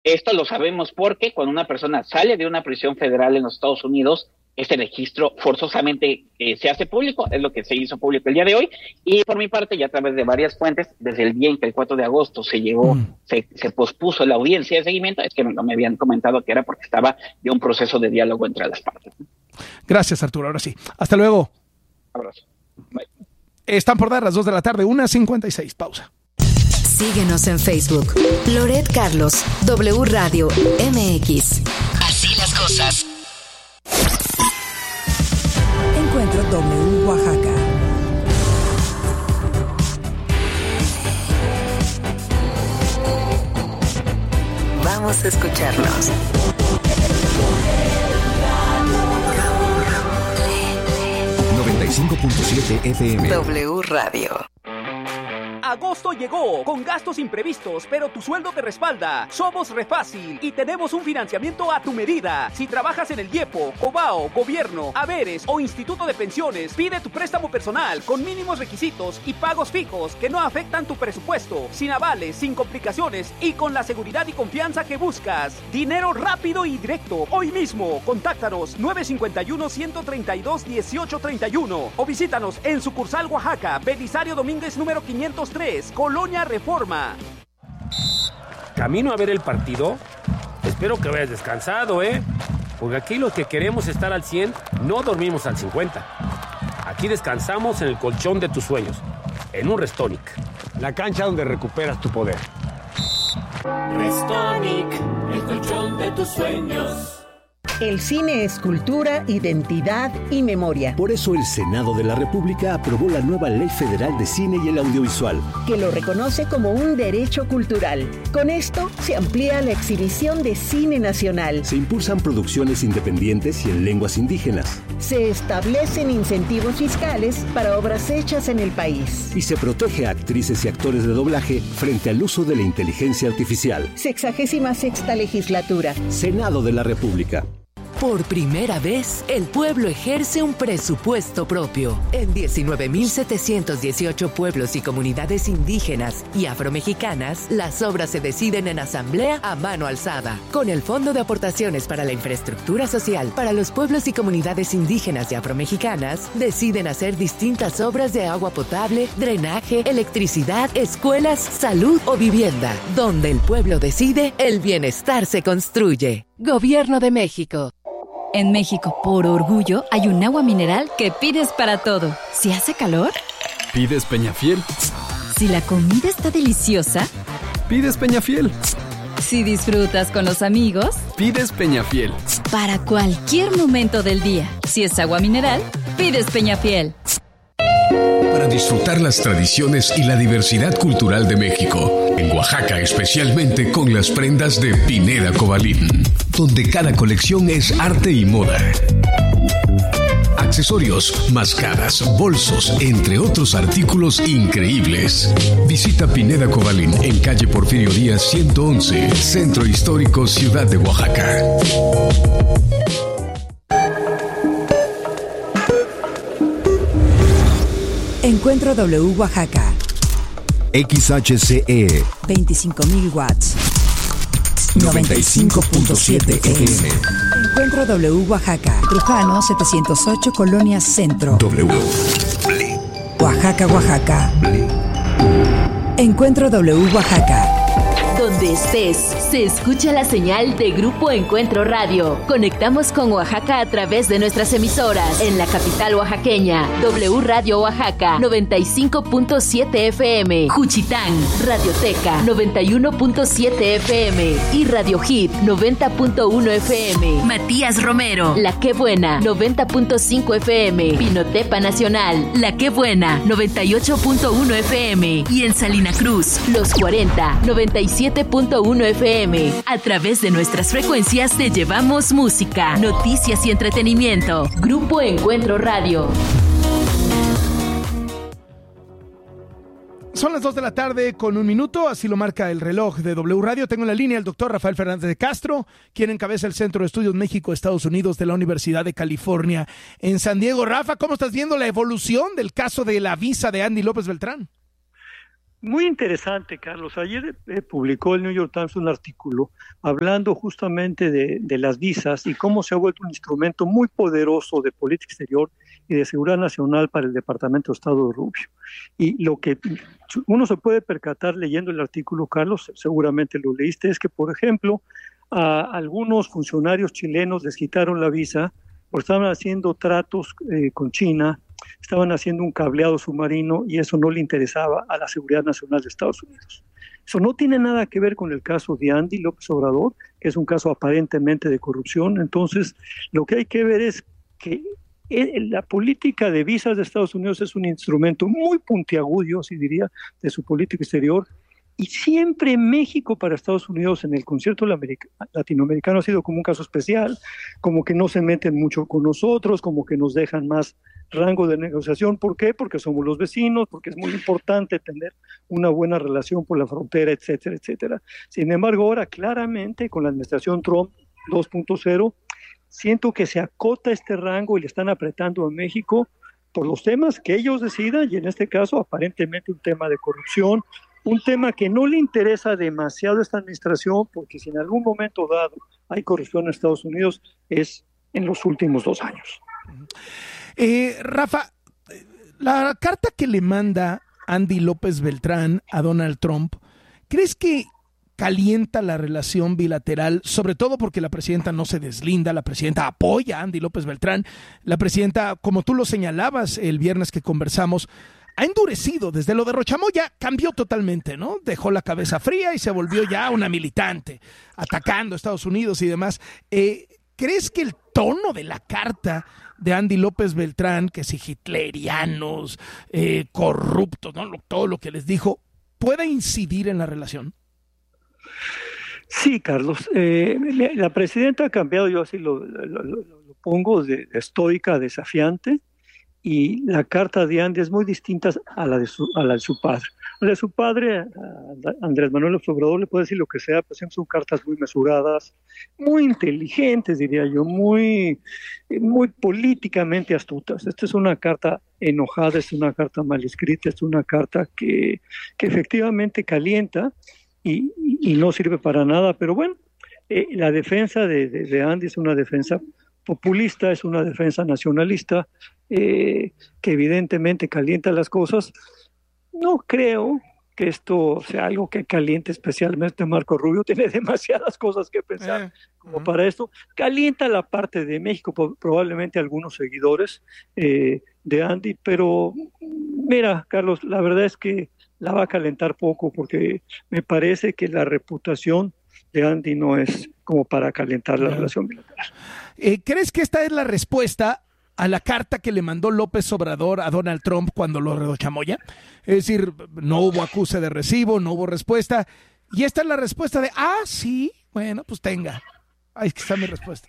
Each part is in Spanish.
Esto lo sabemos porque cuando una persona sale de una prisión federal en los Estados Unidos, ese registro forzosamente se hace público, es lo que se hizo público el día de hoy, y por mi parte, ya a través de varias fuentes, desde el día en que el 4 de agosto se pospuso la audiencia de seguimiento, es que no me habían comentado que era porque estaba de un proceso de diálogo entre las partes. Gracias, Arturo, ahora sí. Hasta luego. Abrazo. Bye. Están por dar las 2 de la tarde, 1:56, pausa. Síguenos en Facebook. Loret Carlos, W Radio MX. Así las cosas. Encuentro W Oaxaca. Vamos a escucharnos. 95.7 FM. W Radio. Agosto llegó con gastos imprevistos, pero tu sueldo te respalda. Somos Refácil y tenemos un financiamiento a tu medida. Si trabajas en el IEPO, COBAO, Gobierno, Haberes o Instituto de Pensiones, pide tu préstamo personal con mínimos requisitos y pagos fijos que no afectan tu presupuesto, sin avales, sin complicaciones y con la seguridad y confianza que buscas. Dinero rápido y directo. Hoy mismo, contáctanos 951-132-1831 o visítanos en sucursal Oaxaca, Belisario Domínguez número 503, Colonia Reforma. ¿Camino a ver el partido? Espero que vayas descansado, porque aquí los que queremos estar al 100 no dormimos al 50. Aquí descansamos en el colchón de tus sueños, en un Restonic, la cancha donde recuperas tu poder. Restonic, el colchón de tus sueños. El cine es cultura, identidad y memoria. Por eso el Senado de la República aprobó la nueva Ley Federal de Cine y el Audiovisual, que lo reconoce como un derecho cultural. Con esto se amplía la exhibición de cine nacional. Se impulsan producciones independientes y en lenguas indígenas. Se establecen incentivos fiscales para obras hechas en el país. Y se protege a actrices y actores de doblaje frente al uso de la inteligencia artificial. 66ª legislatura. Senado de la República. Por primera vez, el pueblo ejerce un presupuesto propio. En 19.718 pueblos y comunidades indígenas y afromexicanas, las obras se deciden en asamblea a mano alzada. Con el Fondo de Aportaciones para la Infraestructura Social para los pueblos y comunidades indígenas y afromexicanas, deciden hacer distintas obras de agua potable, drenaje, electricidad, escuelas, salud o vivienda. Donde el pueblo decide, el bienestar se construye. Gobierno de México. En México, por orgullo, hay un agua mineral que pides para todo. Si hace calor, pides Peñafiel. Si la comida está deliciosa, pides Peñafiel. Si disfrutas con los amigos, pides Peñafiel. Para cualquier momento del día, si es agua mineral, pides Peñafiel. Para disfrutar las tradiciones y la diversidad cultural de México, en Oaxaca especialmente con las prendas de Pineda Cobalín, donde cada colección es arte y moda. Accesorios, máscaras, bolsos, entre otros artículos increíbles. Visita Pineda Cobalín en calle Porfirio Díaz 111, Centro Histórico, Ciudad de Oaxaca. Encuentro W Oaxaca. XHCE 25.000 watts. 95.7 FM. Encuentro W Oaxaca. Trujano 708, Colonia Centro. W. Oaxaca, Oaxaca. Encuentro W Oaxaca. Donde estés, se escucha la señal de Grupo Encuentro Radio. Conectamos con Oaxaca a través de nuestras emisoras. En la capital oaxaqueña, W Radio Oaxaca, 95.7 FM. Juchitán, Radioteca, 91.7 FM. Y Radio Hit, 90.1 FM. Matías Romero, La Qué Buena, 90.5 FM. Pinotepa Nacional, La Qué Buena, 98.1 FM. Y en Salina Cruz, Los 40, 97.1 FM. A través de nuestras frecuencias te llevamos música, noticias y entretenimiento. Grupo Encuentro Radio. Son las 2 de la tarde con 1 minuto, así lo marca el reloj de W Radio. Tengo en la línea al doctor Rafael Fernández de Castro, quien encabeza el Centro de Estudios México-Estados Unidos de la Universidad de California en San Diego. Rafa, ¿cómo estás viendo la evolución del caso de la visa de Andy López Beltrán? Muy interesante, Carlos. Ayer publicó el New York Times un artículo hablando justamente de las visas y cómo se ha vuelto un instrumento muy poderoso de política exterior y de seguridad nacional para el Departamento de Estado de Rubio. Y lo que uno se puede percatar leyendo el artículo, Carlos, seguramente lo leíste, es que, por ejemplo, a algunos funcionarios chilenos les quitaron la visa porque estaban haciendo tratos con China, estaban haciendo un cableado submarino y eso no le interesaba a la seguridad nacional de Estados Unidos. Eso no tiene nada que ver con el caso de Andy López Obrador, que es un caso aparentemente de corrupción. Entonces, lo que hay que ver es que la política de visas de Estados Unidos es un instrumento muy puntiagudo, así diría, de su política exterior. Y siempre México para Estados Unidos en el concierto latinoamericano ha sido como un caso especial, como que no se meten mucho con nosotros, como que nos dejan más rango de negociación. ¿Por qué? Porque somos los vecinos, porque es muy importante tener una buena relación por la frontera, etcétera, etcétera. Sin embargo, ahora claramente con la administración Trump 2.0, siento que se acota este rango y le están apretando a México por los temas que ellos decidan, y en este caso aparentemente un tema de corrupción, un tema que no le interesa demasiado a esta administración, porque si en algún momento dado hay corrupción en Estados Unidos, es en los últimos 2 años. Rafa, la carta que le manda Andy López Beltrán a Donald Trump, ¿crees que calienta la relación bilateral? Sobre todo porque la presidenta no se deslinda, la presidenta apoya a Andy López Beltrán, la presidenta, como tú lo señalabas el viernes que conversamos, ha endurecido desde lo de Rochamoya, cambió totalmente, ¿no? Dejó la cabeza fría y se volvió ya una militante, atacando a Estados Unidos y demás. ¿Crees que el tono de la carta de Andy López Beltrán, que si hitlerianos, corruptos, ¿no? Todo lo que les dijo, pueda incidir en la relación? Sí, Carlos. La presidenta ha cambiado, yo así lo pongo, de estoica a desafiante. Y la carta de Andy es muy distinta a la de su padre. La de su padre, Andrés Manuel López Obrador, le puede decir lo que sea, pero siempre son cartas muy mesuradas, muy inteligentes, diría yo, muy políticamente astutas. Esta es una carta enojada, es una carta mal escrita, es una carta que efectivamente calienta y no sirve para nada. Pero bueno, la defensa de Andy es una defensa populista, es una defensa nacionalista, que evidentemente calienta las cosas. No creo que esto sea algo que caliente especialmente a Marco Rubio, tiene demasiadas cosas que pensar como para esto. Calienta la parte de México, probablemente algunos seguidores de Andy, pero mira, Carlos, la verdad es que la va a calentar poco, porque me parece que la reputación de Andy no es como para calentar la relación bilateral. ¿Crees que esta es la respuesta a la carta que le mandó López Obrador a Donald Trump cuando lo Rochamoya? Es decir, no hubo acuse de recibo, no hubo respuesta, y esta es la respuesta de, sí, bueno, pues tenga. Ahí está mi respuesta.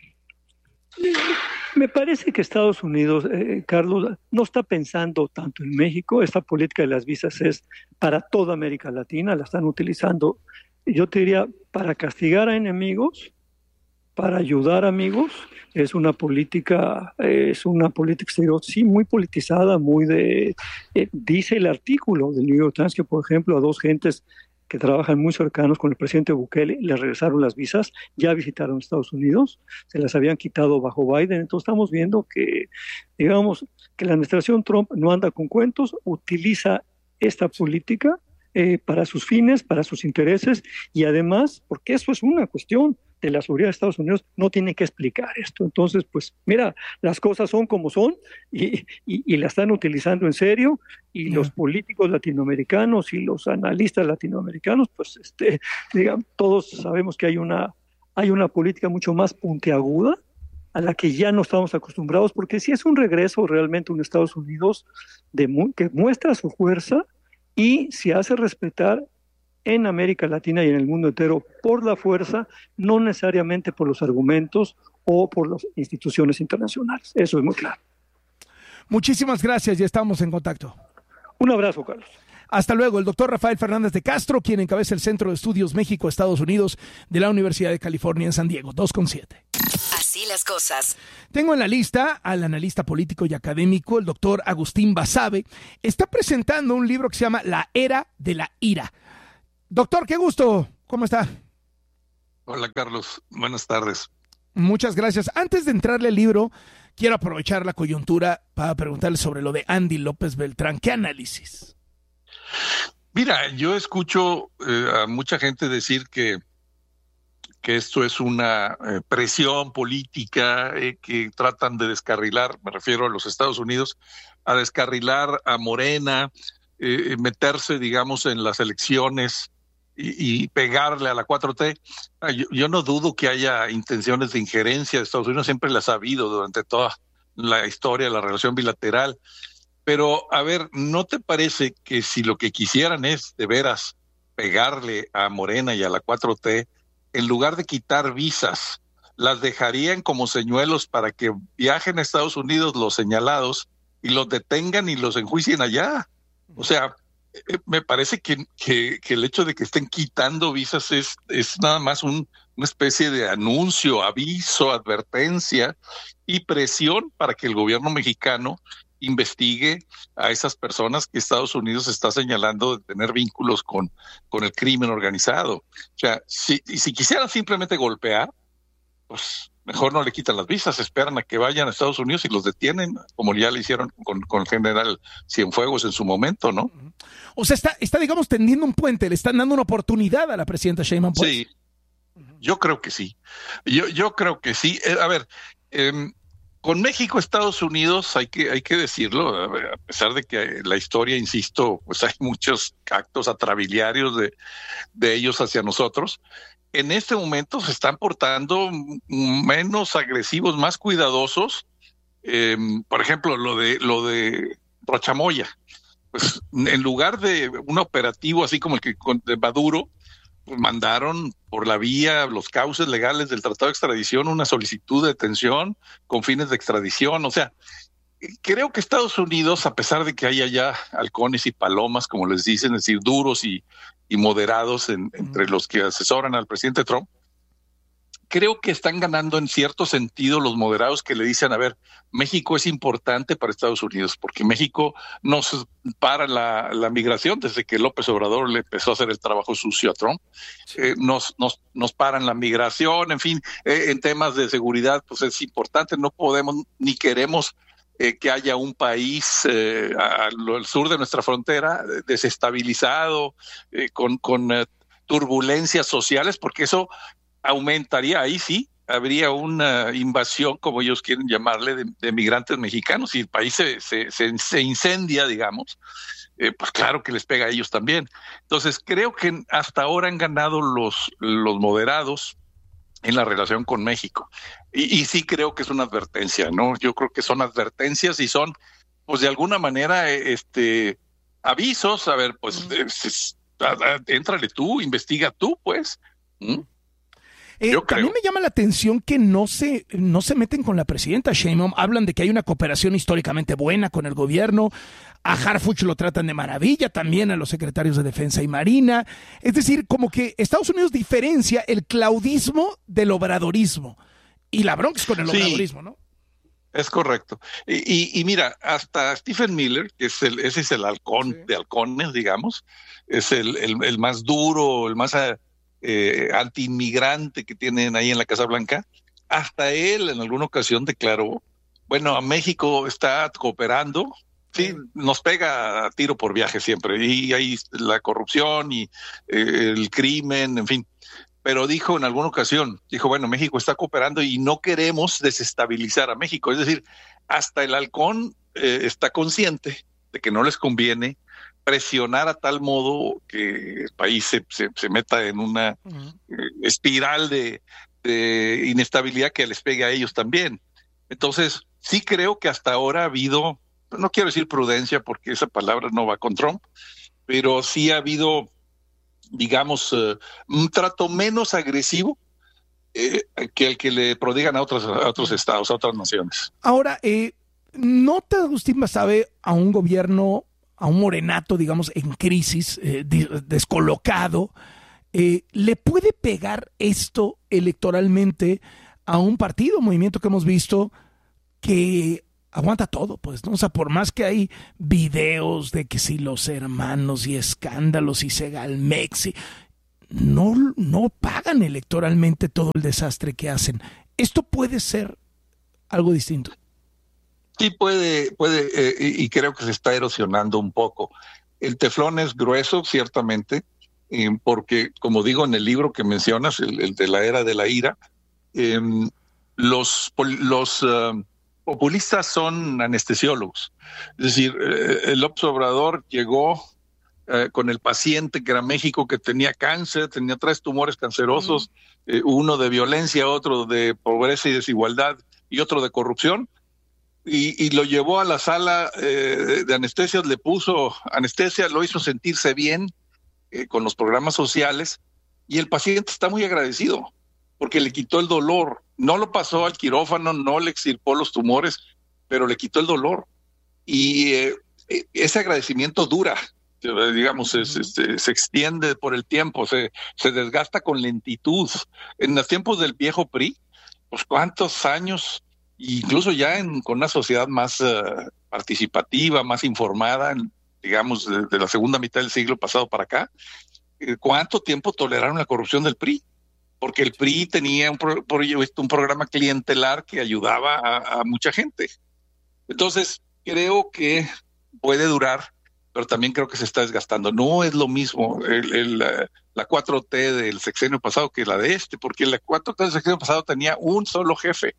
Me parece que Estados Unidos, Carlos, no está pensando tanto en México. Esta política de las visas es para toda América Latina, la están utilizando, yo te diría, para castigar a enemigos, para ayudar a amigos. Es una política exterior, sí, muy politizada, dice el artículo del New York Times que, por ejemplo, a 2 gentes que trabajan muy cercanos con el presidente Bukele les regresaron las visas, ya visitaron Estados Unidos, se las habían quitado bajo Biden. Entonces estamos viendo que, digamos, que la administración Trump no anda con cuentos, utiliza esta política para sus fines, para sus intereses, y además, porque eso es una cuestión de la seguridad de Estados Unidos, no tiene que explicar esto. Entonces, pues mira, las cosas son como son y la están utilizando en serio, y los políticos latinoamericanos y los analistas latinoamericanos, pues digamos, todos sabemos que hay una política mucho más puntiaguda a la que ya no estamos acostumbrados, porque sí es un regreso realmente a un Estados Unidos que muestra su fuerza y se hace respetar en América Latina y en el mundo entero por la fuerza, no necesariamente por los argumentos o por las instituciones internacionales. Eso es muy claro. Muchísimas gracias, ya estamos en contacto. Un abrazo, Carlos. Hasta luego. El doctor Rafael Fernández de Castro, quien encabeza el Centro de Estudios México-Estados Unidos de la Universidad de California en San Diego. 2:7. Así las cosas. Tengo en la lista al analista político y académico, el doctor Agustín Basabe. Está presentando un libro que se llama La Era de la Ira. Doctor, qué gusto. ¿Cómo está? Hola, Carlos. Buenas tardes. Muchas gracias. Antes de entrarle al libro, quiero aprovechar la coyuntura para preguntarle sobre lo de Andy López Beltrán. ¿Qué análisis? Mira, yo escucho a mucha gente decir que esto es una presión política que tratan de descarrilar, me refiero a los Estados Unidos, a descarrilar a Morena, meterse, digamos, en las elecciones y pegarle a la 4T. Yo no dudo que haya intenciones de injerencia de Estados Unidos, siempre las ha habido durante toda la historia de la relación bilateral. Pero, a ver, ¿no te parece que si lo que quisieran es, de veras, pegarle a Morena y a la 4T, en lugar de quitar visas, las dejarían como señuelos para que viajen a Estados Unidos los señalados y los detengan y los enjuicien allá? O sea, me parece que el hecho de que estén quitando visas es nada más una especie de anuncio, aviso, advertencia y presión para que el gobierno mexicano investigue a esas personas que Estados Unidos está señalando de tener vínculos con el crimen organizado. O sea, si quisieran simplemente golpear, pues mejor no le quitan las visas, esperan a que vayan a Estados Unidos y los detienen, como ya le hicieron con el general Cienfuegos en su momento, ¿no? O sea, está digamos, tendiendo un puente, le están dando una oportunidad a la presidenta Sheinbaum. Pues. Sí, yo creo que sí. Yo creo que sí. A ver, con México, Estados Unidos, hay que decirlo, a pesar de que la historia, insisto, pues hay muchos actos atrabiliarios de ellos hacia nosotros. En este momento se están portando menos agresivos, más cuidadosos. Por ejemplo, lo de Rochamoya. Pues en lugar de un operativo así como el que de Maduro, pues mandaron por la vía, los cauces legales del Tratado de Extradición, una solicitud de detención con fines de extradición. O sea, creo que Estados Unidos, a pesar de que haya ya halcones y palomas, como les dicen, es decir, duros y moderados entre los que asesoran al presidente Trump, creo que están ganando en cierto sentido los moderados que le dicen, a ver, México es importante para Estados Unidos, porque México nos para la migración desde que López Obrador le empezó a hacer el trabajo sucio a Trump. Sí. Nos paran la migración, en fin, en temas de seguridad, pues es importante, no podemos ni queremos que haya un país al sur de nuestra frontera desestabilizado, con turbulencias sociales, porque eso aumentaría, ahí sí, habría una invasión, como ellos quieren llamarle, de migrantes mexicanos. Si el país se incendia, digamos, pues claro que les pega a ellos también. Entonces, creo que hasta ahora han ganado los moderados en la relación con México. Y sí creo que es una advertencia, ¿no? Yo creo que son advertencias y son, pues de alguna manera, avisos. A ver, pues, éntrale tú, investiga tú, pues. También me llama la atención que no se meten con la presidenta Sheinbaum. Hablan de que hay una cooperación históricamente buena con el gobierno. A Harfuch lo tratan de maravilla, también a los secretarios de Defensa y Marina. Es decir, como que Estados Unidos diferencia el claudismo del obradorismo. Y la bronca es con el obradorismo, ¿no? Es correcto. Y mira, hasta Stephen Miller, que ese es el halcón de halcones, digamos, es el más duro, el más anti-inmigrante que tienen ahí en la Casa Blanca, hasta él en alguna ocasión declaró, bueno, a México está cooperando, sí, nos pega a tiro por viaje siempre, y hay la corrupción y el crimen, en fin, pero dijo en alguna ocasión, bueno, México está cooperando y no queremos desestabilizar a México, es decir, hasta el halcón está consciente de que no les conviene presionar a tal modo que el país se meta en una espiral de inestabilidad que les pegue a ellos también. Entonces, sí creo que hasta ahora ha habido, no quiero decir prudencia porque esa palabra no va con Trump, pero sí ha habido, digamos, un trato menos agresivo que el que le prodigan a otros estados, a otras naciones. Ahora, ¿nota, Agustín Basabe, a un gobierno, a un morenato, digamos, en crisis, descolocado, le puede pegar esto electoralmente a un partido, movimiento que hemos visto que aguanta todo, pues, ¿no? O sea, por más que hay videos de que si los hermanos y escándalos y Segalmex, no pagan electoralmente todo el desastre que hacen. ¿Esto puede ser algo distinto? Sí, puede, y creo que se está erosionando un poco. El teflón es grueso, ciertamente, porque, como digo en el libro que mencionas, el de la era de la ira, los populistas son anestesiólogos. Es decir, el López Obrador llegó con el paciente que era México, que tenía cáncer, tenía 3 tumores cancerosos, uno de violencia, otro de pobreza y desigualdad y otro de corrupción, y lo llevó a la sala de anestesias, le puso anestesia, lo hizo sentirse bien con los programas sociales, y el paciente está muy agradecido porque le quitó el dolor. No lo pasó al quirófano, no le extirpó los tumores, pero le quitó el dolor. Y ese agradecimiento dura, digamos, se extiende por el tiempo, se desgasta con lentitud. En los tiempos del viejo PRI, pues cuántos años, incluso ya con una sociedad más participativa, más informada, digamos, de la segunda mitad del siglo pasado para acá, ¿cuánto tiempo toleraron la corrupción del PRI? Porque el PRI tenía un programa clientelar que ayudaba a mucha gente. Entonces, creo que puede durar, pero también creo que se está desgastando. No es lo mismo la 4T del sexenio pasado que la de este, porque la 4T del sexenio pasado tenía un solo jefe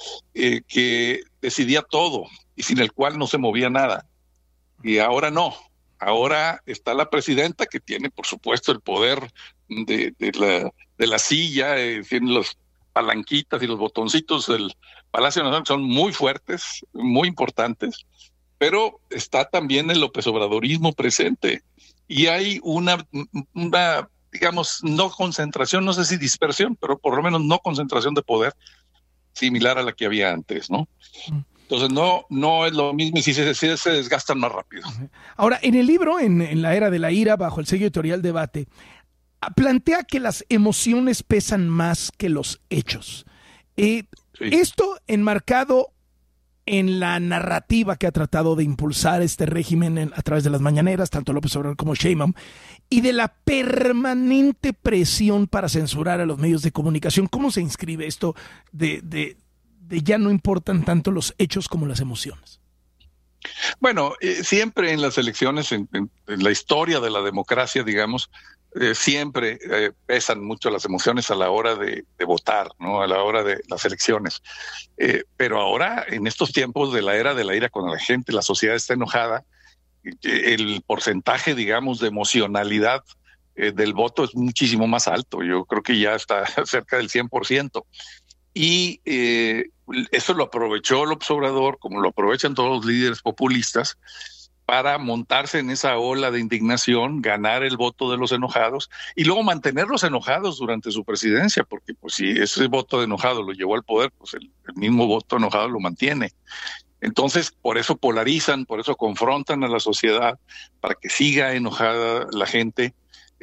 que decidía todo y sin el cual no se movía nada. Y ahora no. Ahora está la presidenta, que tiene, por supuesto, el poder de la silla, tiene los palanquitas y los botoncitos del Palacio Nacional, que son muy fuertes, muy importantes, pero está también el López Obradorismo presente. Y hay una, digamos, no concentración, no sé si dispersión, pero por lo menos no concentración de poder similar a la que había antes, ¿no? Entonces no es lo mismo, y si se desgastan más rápido. Ahora, en el libro, en la era de la ira, bajo el sello editorial Debate, plantea que las emociones pesan más que los hechos. Sí. Esto enmarcado en la narrativa que ha tratado de impulsar este régimen a través de las mañaneras, tanto López Obrador como Sheinbaum, y de la permanente presión para censurar a los medios de comunicación. ¿Cómo se inscribe esto de ya no importan tanto los hechos como las emociones? Bueno, siempre en las elecciones, en la historia de la democracia, digamos, siempre pesan mucho las emociones a la hora de votar, ¿no? A la hora de las elecciones. Pero ahora, en estos tiempos de la era de la ira, cuando la sociedad está enojada, el porcentaje, digamos, de emocionalidad del voto es muchísimo más alto. Yo creo que ya está cerca del 100%. Y eso lo aprovechó López Obrador, como lo aprovechan todos los líderes populistas, para montarse en esa ola de indignación, ganar el voto de los enojados y luego mantenerlos enojados durante su presidencia, porque pues si ese voto de enojado lo llevó al poder, pues el mismo voto enojado lo mantiene. Entonces, por eso polarizan, por eso confrontan a la sociedad, para que siga enojada la gente.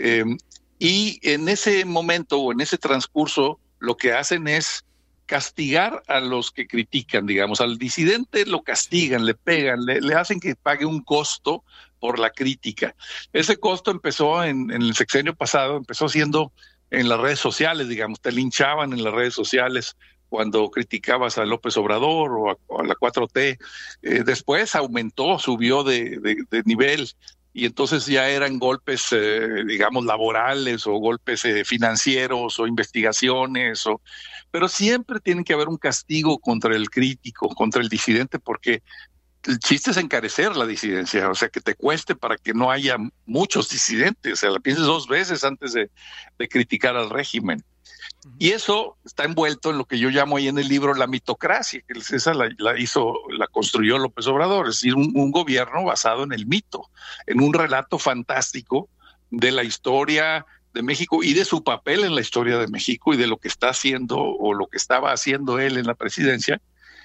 Y en ese momento o en ese transcurso, lo que hacen es castigar a los que critican, digamos, al disidente lo castigan, le pegan, le hacen que pague un costo por la crítica. Ese costo empezó en el sexenio pasado, empezó siendo en las redes sociales, digamos, te linchaban en las redes sociales cuando criticabas a López Obrador o a la 4T. Después aumentó, subió de nivel, y entonces ya eran golpes, digamos, laborales o golpes financieros o investigaciones, pero siempre tiene que haber un castigo contra el crítico, contra el disidente, porque el chiste es encarecer la disidencia, o sea, que te cueste para que no haya muchos disidentes, o sea, la pienses 2 veces antes de criticar al régimen. Y eso está envuelto en lo que yo llamo ahí en el libro la mitocracia, que esa la construyó López Obrador, es decir, un gobierno basado en el mito, en un relato fantástico de la historia de México y de su papel en la historia de México y de lo que está haciendo o lo que estaba haciendo él en la presidencia.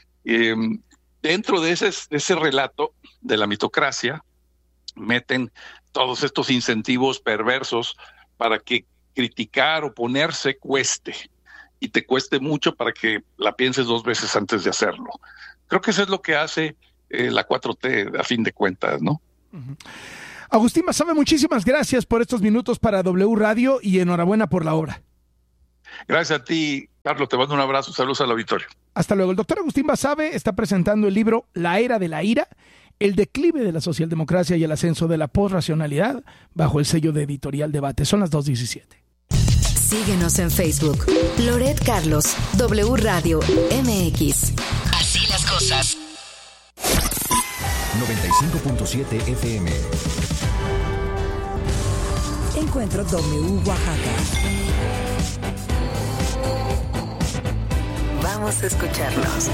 Dentro de ese relato de la mitocracia meten todos estos incentivos perversos para que criticar, oponerse cueste. y te cueste mucho para que la pienses 2 veces antes de hacerlo. Creo que eso es lo que hace la 4T a fin de cuentas, ¿no? Agustín Basabe, muchísimas gracias por estos minutos para W Radio y enhorabuena por la obra. Gracias a ti, Carlos, te mando un abrazo, saludos al auditorio. Hasta luego. El doctor Agustín Basabe está presentando el libro La Era de la Ira, el declive de la socialdemocracia y el ascenso de la posracionalidad, bajo el sello de Editorial Debate. Son las 2:17. Síguenos en Facebook. Loret Carlos, W Radio MX. Así las cosas. 95.7 FM. Encuentro W Oaxaca. Vamos a escucharlos.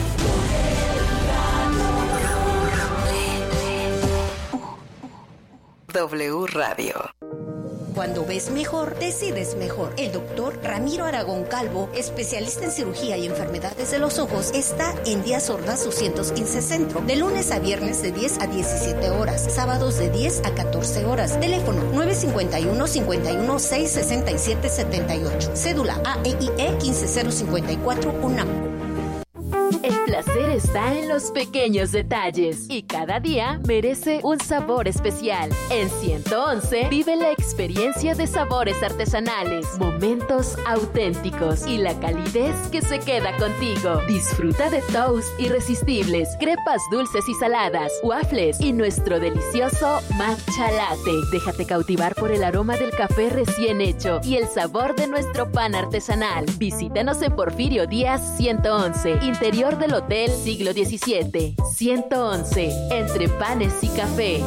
W Radio. Cuando ves mejor, decides mejor. El doctor Ramiro Aragón Calvo, especialista en cirugía y enfermedades de los ojos, está en Díaz Ordaz 215 Centro, de lunes a viernes de 10 a 17 horas, sábados de 10 a 14 horas. Teléfono 951-51-667-78. Cédula AEIE 15054 UNAM. El placer está en los pequeños detalles y cada día merece un sabor especial. En 111 vive la experiencia de sabores artesanales, momentos auténticos y la calidez que se queda contigo. Disfruta de toast irresistibles, crepas dulces y saladas, waffles y nuestro delicioso matcha latte. Déjate cautivar por el aroma del café recién hecho y el sabor de nuestro pan artesanal. Visítanos en Porfirio Díaz 111, interior del Hotel Siglo XVII. 111, entre panes y café.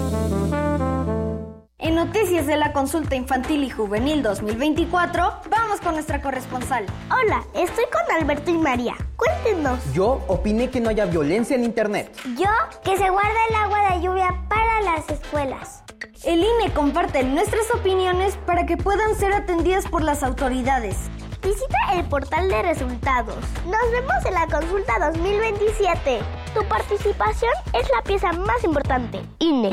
En noticias de la consulta infantil y juvenil 2024, vamos con nuestra corresponsal. Hola, estoy con Alberto y María. Cuéntenos. Yo opiné que no haya violencia en internet. Yo, que se guarda el agua de lluvia para las escuelas. El INE comparte nuestras opiniones para que puedan ser atendidas por las autoridades. Visita el portal de resultados. Nos vemos en la consulta 2027. Tu participación es la pieza más importante. INE.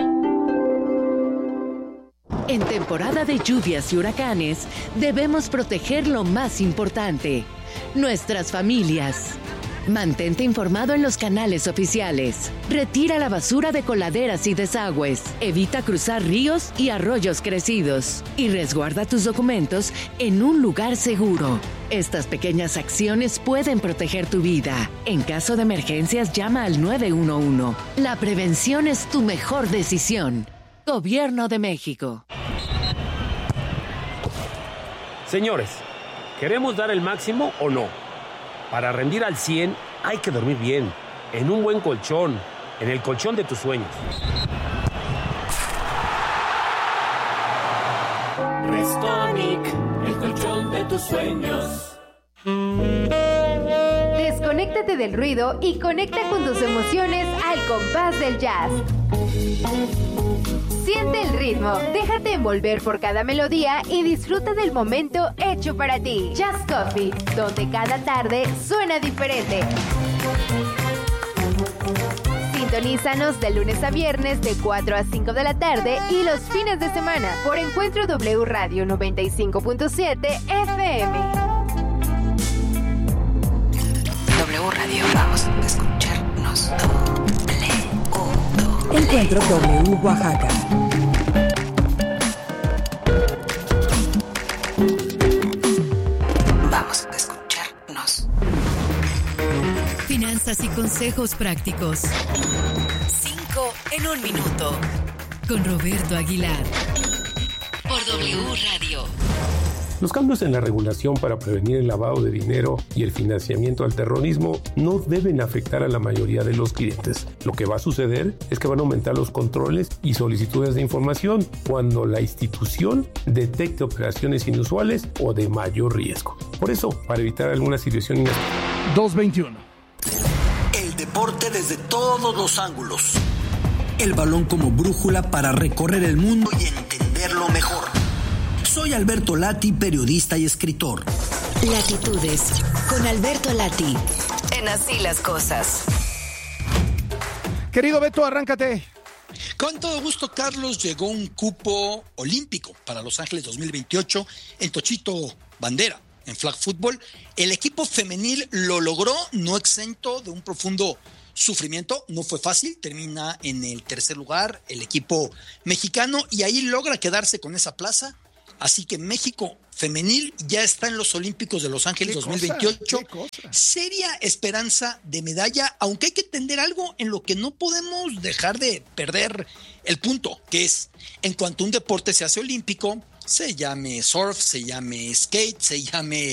En temporada de lluvias y huracanes, debemos proteger lo más importante, nuestras familias. Mantente informado en los canales oficiales. Retira la basura de coladeras y desagües. Evita cruzar ríos y arroyos crecidos. Y resguarda tus documentos en un lugar seguro. Estas pequeñas acciones pueden proteger tu vida. En caso de emergencias, llama al 911. La prevención es tu mejor decisión. Gobierno de México. Señores, ¿queremos dar el máximo o no? Para rendir al 100 hay que dormir bien, en un buen colchón, en el colchón de tus sueños. Restonic, el colchón de tus sueños. Desconéctate del ruido y conecta con tus emociones al compás del jazz. Siente el ritmo, déjate envolver por cada melodía y disfruta del momento hecho para ti. Jazz Coffee, donde cada tarde suena diferente. Sintonízanos de lunes a viernes de 4 a 5 de la tarde y los fines de semana por Encuentro W Radio 95.7 FM. W Radio, vamos a escucharnos. Encuentro W Oaxaca. Vamos a escucharnos. Finanzas y consejos prácticos. 5 en 1 minuto. Con Roberto Aguilar. Por W Radio. Los cambios en la regulación para prevenir el lavado de dinero y el financiamiento al terrorismo no deben afectar a la mayoría de los clientes. Lo que va a suceder es que van a aumentar los controles y solicitudes de información cuando la institución detecte operaciones inusuales o de mayor riesgo. Por eso, para evitar alguna situación inesperada. 2:21. El deporte desde todos los ángulos. El balón como brújula para recorrer el mundo y entenderlo mejor. Soy Alberto Lati, periodista y escritor. Latitudes, con Alberto Lati. En Así las Cosas. Querido Beto, arráncate. Con todo gusto, Carlos. Llegó un cupo olímpico para Los Ángeles 2028 en Tochito Bandera. en flag football. El equipo femenil lo logró, no exento de un profundo sufrimiento, no fue fácil, termina en el tercer lugar el equipo mexicano y ahí logra quedarse con esa plaza. Así que México femenil ya está en los Olímpicos de Los Ángeles 2028. Seria esperanza de medalla, aunque hay que entender algo en lo que no podemos dejar de perder el punto, que es, en cuanto un deporte se hace olímpico, se llame surf, se llame skate, se llame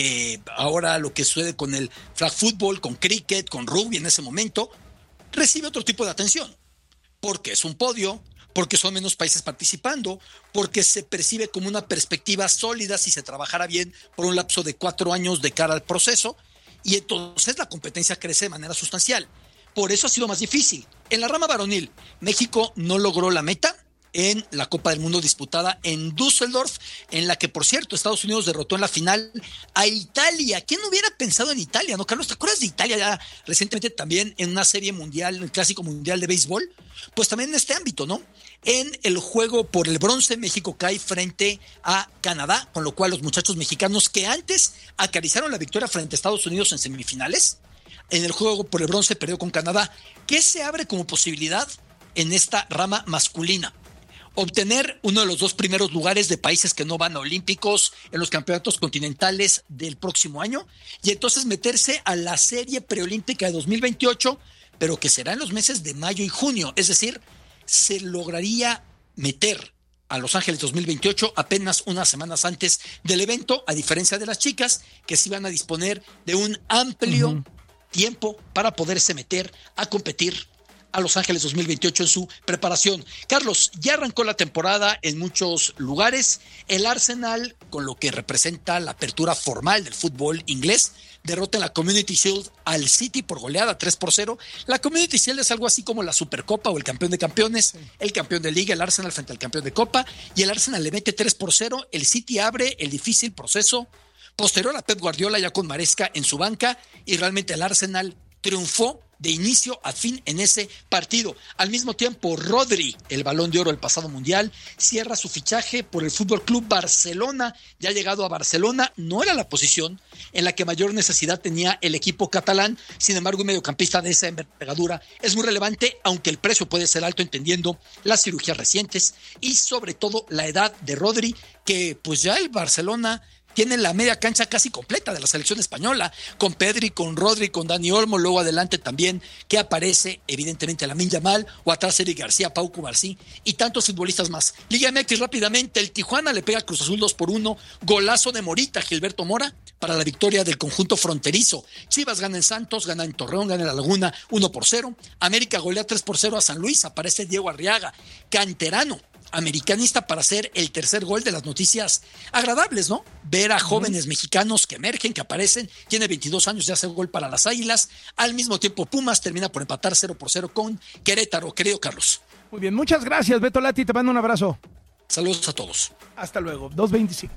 ahora lo que sucede con el flag football, con cricket, con rugby en ese momento, recibe otro tipo de atención, porque es un podio, porque son menos países participando, porque se percibe como una perspectiva sólida si se trabajara bien por un lapso de 4 años de cara al proceso, y entonces la competencia crece de manera sustancial. Por eso ha sido más difícil. En la rama varonil, México no logró la meta en la Copa del Mundo disputada en Düsseldorf, en la que, por cierto, Estados Unidos derrotó en la final a Italia. ¿Quién hubiera pensado en Italia, no, Carlos? ¿Te acuerdas de Italia ya recientemente también en una serie mundial, en el Clásico Mundial de Béisbol? Pues también en este ámbito, ¿no? En el juego por el bronce, México cae frente a Canadá, con lo cual los muchachos mexicanos que antes acariciaron la victoria frente a Estados Unidos en semifinales, en el juego por el bronce perdió con Canadá. ¿Qué se abre como posibilidad en esta rama masculina? Obtener uno de los 2 primeros lugares de países que no van a olímpicos en los campeonatos continentales del próximo año y entonces meterse a la serie preolímpica de 2028, pero que será en los meses de mayo y junio. Es decir, se lograría meter a Los Ángeles 2028 apenas unas semanas antes del evento, a diferencia de las chicas que sí van a disponer de un amplio tiempo para poderse meter a competir a Los Ángeles 2028 en su preparación. Carlos, ya arrancó la temporada en muchos lugares. El Arsenal, con lo que representa la apertura formal del fútbol inglés, derrota en la Community Shield al City por goleada 3-0. La Community Shield es algo así como la Supercopa o el campeón de campeones, el campeón de liga, el Arsenal frente al campeón de Copa, y el Arsenal le mete 3-0. El City abre el difícil proceso posterior a Pep Guardiola ya con Maresca en su banca, y realmente el Arsenal triunfó de inicio a fin en ese partido. Al mismo tiempo, Rodri, el Balón de Oro del pasado Mundial, cierra su fichaje por el Fútbol Club Barcelona. Ya llegado a Barcelona, no era la posición en la que mayor necesidad tenía el equipo catalán. Sin embargo, un mediocampista de esa envergadura es muy relevante, aunque el precio puede ser alto entendiendo las cirugías recientes y sobre todo la edad de Rodri, que pues ya el Barcelona tiene la media cancha casi completa de la selección española, con Pedri, con Rodri, con Dani Olmo, luego adelante también que aparece evidentemente Lamine Yamal, o atrás Eric García, Pau Cubarsí y tantos futbolistas más. Liga MX rápidamente, el Tijuana le pega a Cruz Azul 2-1, golazo de Morita, Gilberto Mora, para la victoria del conjunto fronterizo. Chivas gana en Santos, gana en Torreón, gana en La Laguna 1-0, América golea 3-0 a San Luis, aparece Diego Arriaga, canterano, americanista, para hacer el tercer gol. De las noticias agradables, ¿no? Ver a jóvenes mexicanos que emergen, que aparecen. Tiene 22 años, ya hace gol para las Águilas. Al mismo tiempo, Pumas termina por empatar 0-0 con Querétaro. Querido Carlos. Muy bien, muchas gracias, Beto Lati. Te mando un abrazo. Saludos a todos. Hasta luego. 2:25.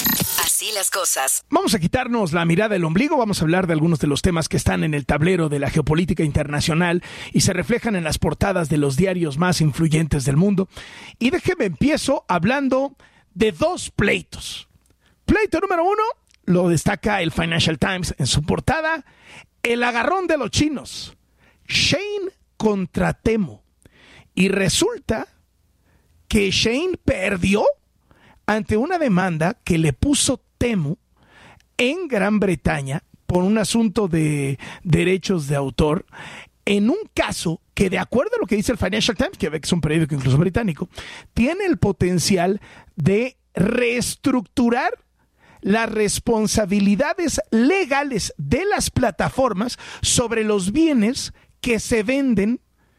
Así las cosas. Vamos a quitarnos la mirada del ombligo, vamos a hablar de algunos de los temas que están en el tablero de la geopolítica internacional y se reflejan en las portadas de los diarios más influyentes del mundo. Y déjeme empiezo hablando de 2 pleitos. Pleito número 1, lo destaca el Financial Times en su portada, el agarrón de los chinos, Shein contra Temu. Y resulta que Shein perdió ante una demanda que le puso Temu en Gran Bretaña por un asunto de derechos de autor, en un caso que, de acuerdo a lo que dice el Financial Times, que es un periódico incluso británico, tiene el potencial de reestructurar las responsabilidades legales de las plataformas sobre los bienes que se venden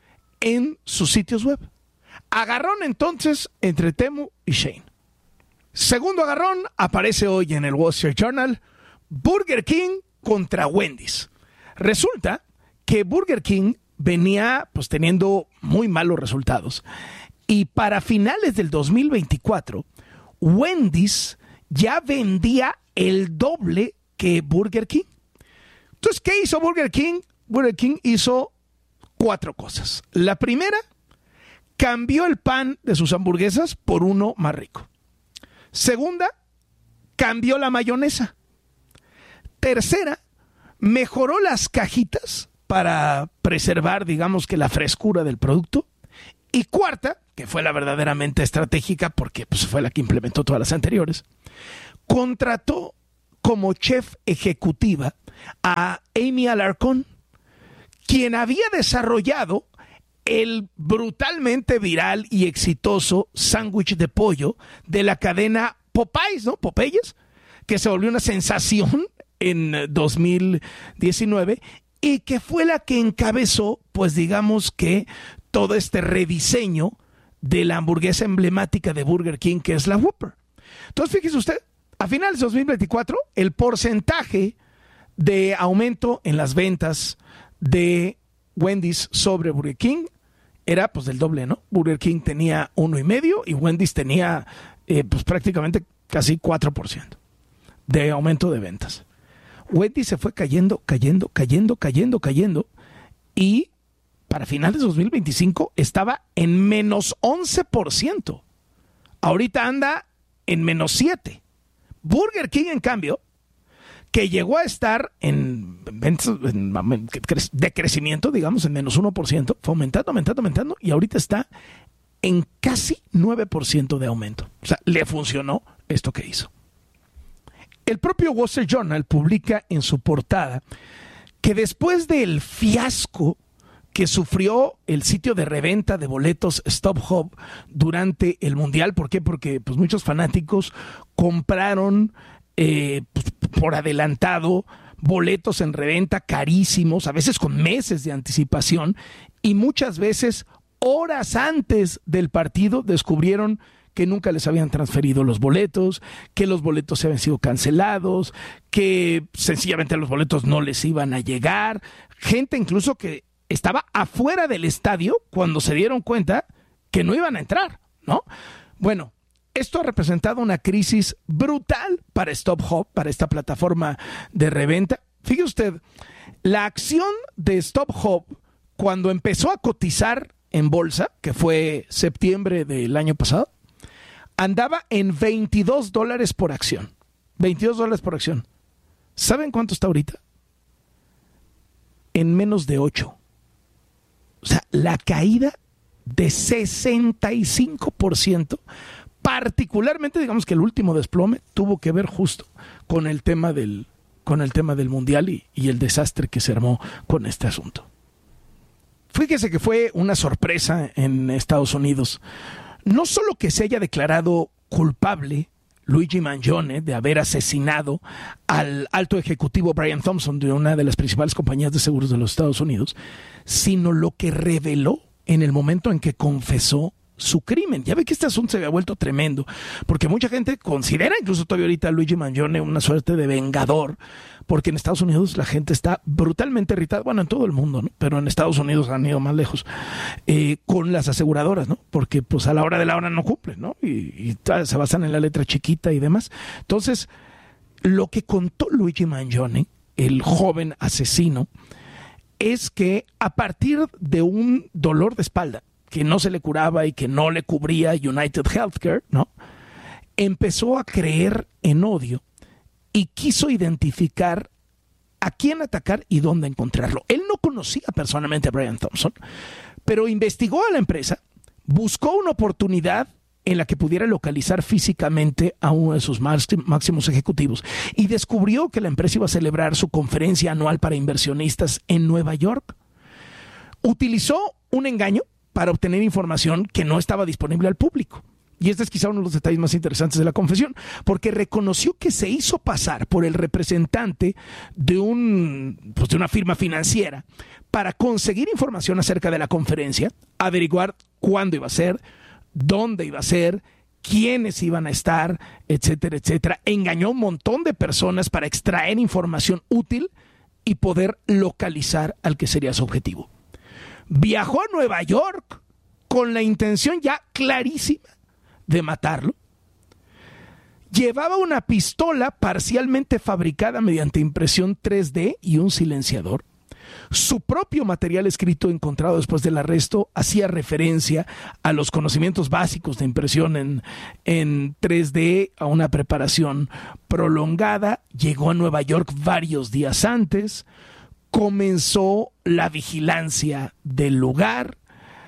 en sus sitios web. Agarrón entonces entre Temu y Shein. Segundo agarrón aparece hoy en el Wall Street Journal, Burger King contra Wendy's. Resulta que Burger King venía pues teniendo muy malos resultados y para finales del 2024 Wendy's ya vendía el doble que Burger King. Entonces, ¿qué hizo Burger King? Burger King hizo 4 cosas. La primera, cambió el pan de sus hamburguesas por uno más rico. Segunda, cambió la mayonesa. Tercera, mejoró las cajitas para preservar, digamos que la frescura del producto. Y cuarta, que fue la verdaderamente estratégica porque pues, fue la que implementó todas las anteriores, contrató como chef ejecutiva a Amy Alarcón, quien había desarrollado el brutalmente viral y exitoso sándwich de pollo de la cadena Popeyes, ¿no? Popeyes, que se volvió una sensación en 2019 y que fue la que encabezó, pues digamos que todo este rediseño de la hamburguesa emblemática de Burger King, que es la Whopper. Entonces, fíjese usted, a finales de 2024, el porcentaje de aumento en las ventas de Wendy's sobre Burger King era pues del doble, ¿no? Burger King tenía 1,5% y Wendy's tenía pues prácticamente casi 4% de aumento de ventas. Wendy's se fue cayendo y para finales de 2025 estaba en menos 11%. Ahorita anda en menos 7%. Burger King, en cambio, que llegó a estar en decrecimiento, digamos, en menos 1%, fue aumentando, y ahorita está en casi 9% de aumento. O sea, le funcionó esto que hizo. El propio Wall Street Journal publica en su portada que después del fiasco que sufrió el sitio de reventa de boletos StubHub durante el Mundial. ¿Por qué? Porque pues, muchos fanáticos compraron pues, por adelantado boletos en reventa carísimos, a veces con meses de anticipación, y muchas veces horas antes del partido descubrieron que nunca les habían transferido los boletos, que los boletos se habían sido cancelados, que sencillamente los boletos no les iban a llegar. Gente incluso que estaba afuera del estadio cuando se dieron cuenta que no iban a entrar, ¿no? Bueno, esto ha representado una crisis brutal para StubHub, para esta plataforma de reventa. Fíjese usted, la acción de StubHub cuando empezó a cotizar en bolsa, que fue septiembre del año pasado, andaba en $22 por acción. $22 por acción. ¿Saben cuánto está ahorita? En menos de 8. O sea, la caída de 65%, particularmente, digamos que el último desplome tuvo que ver justo con el tema del Mundial y el desastre que se armó con este asunto. Fíjese que fue una sorpresa en Estados Unidos. No solo que se haya declarado culpable Luigi Mangione de haber asesinado al alto ejecutivo Brian Thompson de una de las principales compañías de seguros de los Estados Unidos, sino lo que reveló en el momento en que confesó su crimen. Ya ve que este asunto se había vuelto tremendo, porque mucha gente considera, incluso todavía ahorita, a Luigi Mangione una suerte de vengador, porque en Estados Unidos la gente está brutalmente irritada, bueno, en todo el mundo, ¿no? Pero en Estados Unidos han ido más lejos, con las aseguradoras, ¿no? Porque pues a la hora de la hora no cumplen, ¿no? Y se basan en la letra chiquita y demás. Entonces, lo que contó Luigi Mangione, el joven asesino, es que a partir de un dolor de espalda que no se le curaba y que no le cubría United Healthcare, ¿no? Empezó a creer en odio y quiso identificar a quién atacar y dónde encontrarlo. Él no conocía personalmente a Brian Thompson, pero investigó a la empresa, buscó una oportunidad en la que pudiera localizar físicamente a uno de sus máximos ejecutivos y descubrió que la empresa iba a celebrar su conferencia anual para inversionistas en Nueva York. Utilizó un engaño para obtener información que no estaba disponible al público. Y este es quizá uno de los detalles más interesantes de la confesión, porque reconoció que se hizo pasar por el representante de una firma financiera para conseguir información acerca de la conferencia, averiguar cuándo iba a ser, dónde iba a ser, quiénes iban a estar, etcétera, etcétera. Engañó a un montón de personas para extraer información útil y poder localizar al que sería su objetivo. Viajó a Nueva York con la intención ya clarísima de matarlo. Llevaba una pistola parcialmente fabricada mediante impresión 3D y un silenciador. Su propio material escrito encontrado después del arresto hacía referencia a los conocimientos básicos de impresión en 3D, a una preparación prolongada. Llegó a Nueva York varios días antes, comenzó la vigilancia del lugar.